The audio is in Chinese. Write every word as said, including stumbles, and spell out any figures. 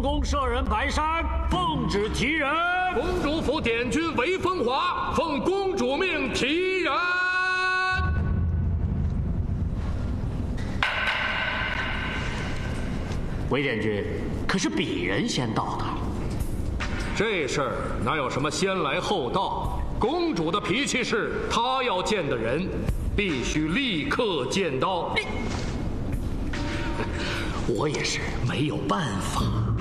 公舍人白山奉旨提人。 公主府点军韦风华奉公主命提人。 韦点军，可是鄙人先到的。 这事儿哪有什么先来后到？公主的脾气是，她要见的人，必须立刻见到。 我也是没有办法。